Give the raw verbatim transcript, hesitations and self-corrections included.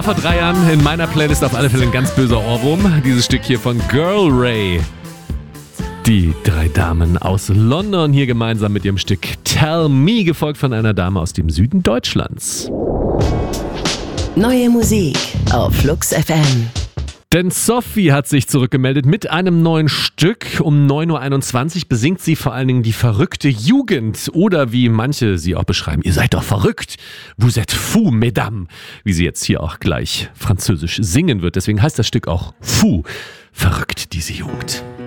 War vor drei Jahren in meiner Playlist auf alle Fälle ein ganz böser Ohrwurm. Dieses Stück hier von Girl Ray. Die drei Damen aus London hier gemeinsam mit ihrem Stück Tell Me, gefolgt von einer Dame aus dem Süden Deutschlands. Neue Musik auf Flux F M. Denn Sophie hat sich zurückgemeldet mit einem neuen Stück. Um neun Uhr einundzwanzig besingt sie vor allen Dingen die verrückte Jugend. Oder wie manche sie auch beschreiben, ihr seid doch verrückt. Vous êtes fous, mesdames. Wie sie jetzt hier auch gleich französisch singen wird. Deswegen heißt das Stück auch Fou. Verrückt, diese Jugend.